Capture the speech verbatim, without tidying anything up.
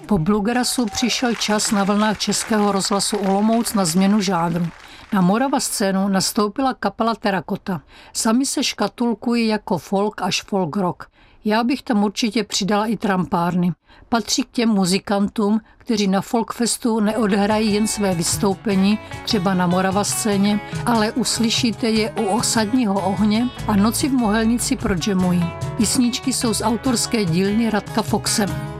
Po bluegrassu přišel čas na vlnách Českého rozhlasu Olomouc na změnu žánru. Na Morava scénu nastoupila kapela Terakota. Sami se škatulkují jako folk až folk rock. Já bych tam určitě přidala i trampárny. Patří k těm muzikantům, kteří na Folkfestu neodhrají jen své vystoupení, třeba na Morava scéně, ale uslyšíte je u Osadního ohně a Noci v Mohelnici prodžemují. Písničky jsou z autorské dílny Radka Foxe.